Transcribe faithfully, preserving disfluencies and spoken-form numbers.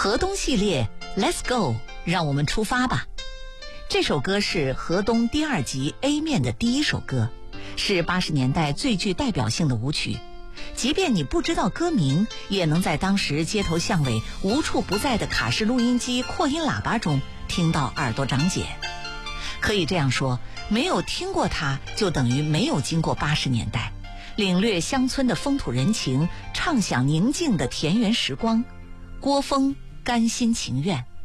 河东系列 Let's Go， 让我们出发吧。这首歌是河东第二集 A 面的第一首歌，是八十年代最具代表性的舞曲。即便你不知道歌名，也能在当时街头巷尾无处不在的卡式录音机扩音喇叭中听到耳朵长茧。可以这样说，没有听过它，就等于没有经过八十年代，领略乡村的风土人情，畅享宁静的田园时光。郭峰甘心情愿。